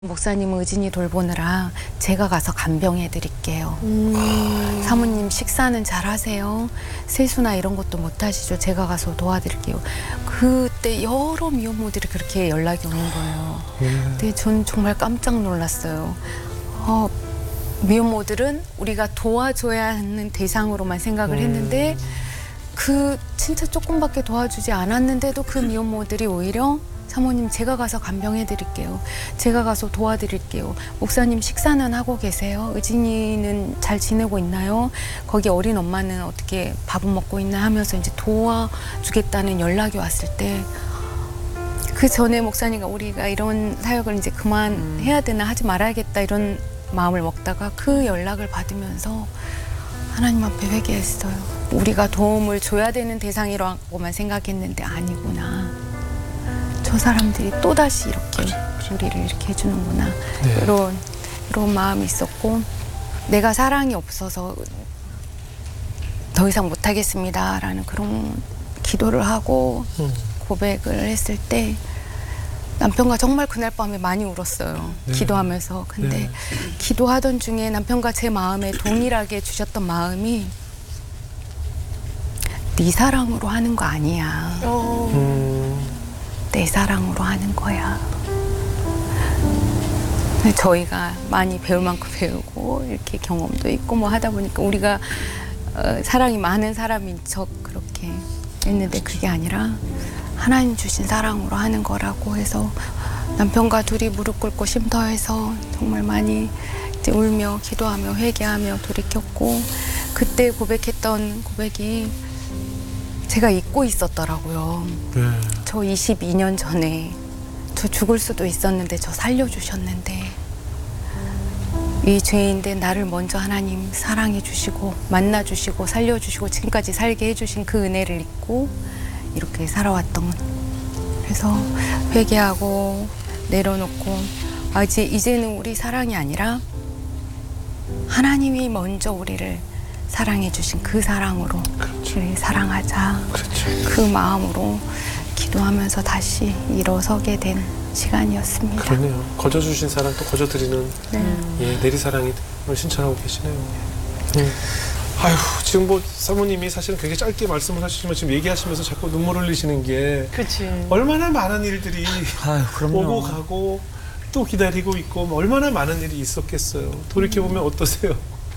목사님 의진이 돌보느라 제가 가서 간병해 드릴게요. 사모님 식사는 잘 하세요. 세수나 이런 것도 못 하시죠. 제가 가서 도와드릴게요. 그때 여러 미혼모들이 그렇게 연락이 오는 거예요. 근데 전 정말 깜짝 놀랐어요. 미혼모들은 우리가 도와줘야 하는 대상으로만 생각을 했는데 그 진짜 조금밖에 도와주지 않았는데도 그 미혼모들이 오히려 사모님 제가 가서 간병해 드릴게요. 제가 가서 도와드릴게요. 목사님 식사는 하고 계세요? 의진이는 잘 지내고 있나요? 거기 어린 엄마는 어떻게 밥은 먹고 있나 하면서 이제 도와주겠다는 연락이 왔을 때 그 전에 목사님과 우리가 이런 사역을 이제 그만해야 되나 하지 말아야겠다 이런 마음을 먹다가 그 연락을 받으면서 하나님 앞에 회개했어요. 우리가 도움을 줘야 되는 대상이라고만 생각했는데 아니구나. 저 사람들이 또다시 이렇게 우리를 이렇게 해주는구나. 네. 이런 마음이 있었고 내가 사랑이 없어서 더 이상 못하겠습니다라는 그런 기도를 하고 고백을 했을 때 남편과 정말 그날 밤에 많이 울었어요. 네. 기도하면서. 근데 네. 기도하던 중에 남편과 제 마음에 동일하게 주셨던 마음이 네 사랑으로 하는 거 아니야. 내 사랑으로 하는 거야. 저희가 많이 배울 만큼 배우고 이렇게 경험도 있고 뭐 하다 보니까 우리가 사랑이 많은 사람인 척 그렇게 했는데 그게 아니라 하나님 주신 사랑으로 하는 거라고 해서 남편과 둘이 무릎 꿇고 쉼터에서 정말 많이 이제 울며 기도하며 회개하며 돌이켰고 그때 고백했던 고백이 제가 잊고 있었더라고요. 네. 저 22년 전에 저 죽을 수도 있었는데 저 살려주셨는데 이 죄인데 나를 먼저 하나님 사랑해 주시고 만나 주시고 살려주시고 지금까지 살게 해주신 그 은혜를 잊고 이렇게 살아왔던 그래서 회개하고 내려놓고 이제는 우리 사랑이 아니라 하나님이 먼저 우리를 사랑해 주신 그 사랑으로 우리 사랑하자. 그렇죠. 그 마음으로 기도하면서 다시 일어서게 된 시간이었습니다. 그러네요. 거저 주신 사랑 또 거저 드리는 예, 내리사랑이 신천하고 계시네요. 아휴, 지금 뭐 사모님이 사실은 굉장히 짧게 말씀을 하시지만 지금 얘기하시면서 자꾸 눈물 흘리시는 게 그치. 얼마나 많은 일들이 아유, 그럼요. 오고 가고 또 기다리고 있고 얼마나 많은 일이 있었겠어요. 돌이켜보면 어떠세요?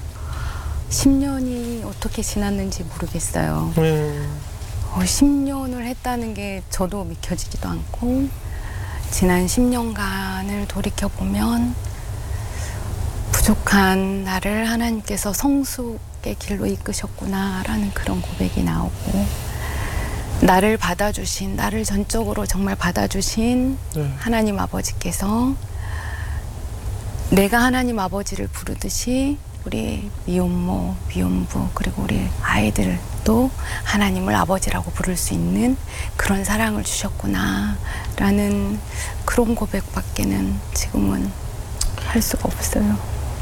10년이 어떻게 지났는지 모르겠어요. 10년을 했다는 게 저도 믿겨지지도 않고 지난 10년간을 돌이켜보면 부족한 나를 하나님께서 성숙의 길로 이끄셨구나라는 그런 고백이 나오고 나를 받아주신, 나를 전적으로 정말 받아주신 하나님 아버지께서 내가 하나님 아버지를 부르듯이 우리 미혼모, 미혼부 그리고 우리 아이들도 하나님을 아버지라고 부를 수 있는 그런 사랑을 주셨구나 라는 그런 고백밖에는 지금은 할 수가 없어요.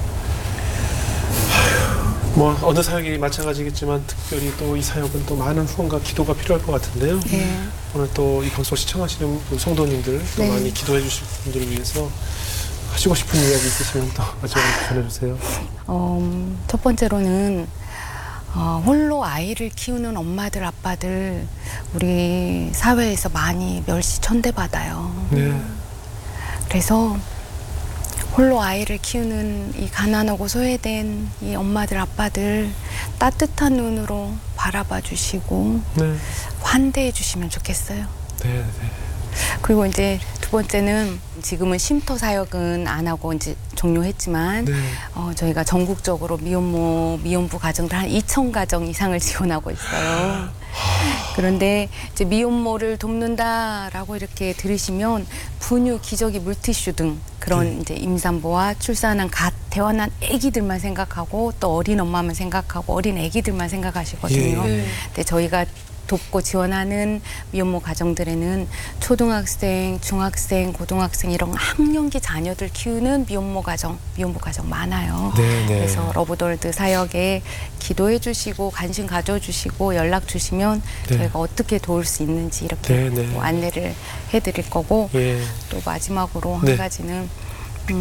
뭐 어느 사역이 마찬가지겠지만 특별히 또 이 사역은 또 많은 후원과 기도가 필요할 것 같은데요. 네. 오늘 또 이 방송 시청하시는 성도님들 또 네. 많이 기도해 주실 분들을 위해서 하시고 싶은 이야기 있으시면 또 마지막으로 전해주세요. 첫 번째로는 홀로 아이를 키우는 엄마들, 아빠들 우리 사회에서 많이 멸시 천대받아요. 네. 그래서 홀로 아이를 키우는 이 가난하고 소외된 이 엄마들, 아빠들 따뜻한 눈으로 바라봐 주시고 네. 환대해 주시면 좋겠어요. 네. 네. 그리고 이제 두 번째는 지금은 쉼터 사역은 안 하고 이제 종료했지만 네. 저희가 전국적으로 미혼모, 미혼부 가정들 한 2,000가정 이상을 지원하고 있어요. 그런데 이제 미혼모를 돕는다라고 이렇게 들으시면 분유, 기저귀, 물티슈 등 그런 이제 임산부와 출산한 갓 태어난 아기들만 생각하고 또 어린 엄마만 생각하고 어린 아기들만 생각하시거든요. 예. 근데 저희가 돕고 지원하는 미혼모 가정들에는 초등학생, 중학생, 고등학생 이런 학령기 자녀들 키우는 미혼모 가정, 미혼부 가정 많아요. 네, 네. 그래서 러브돌드 사역에 기도해 주시고 관심 가져주시고 연락 주시면 네. 저희가 어떻게 도울 수 있는지 이렇게 네, 네. 뭐 안내를 해드릴 거고 예. 또 마지막으로 네. 한 가지는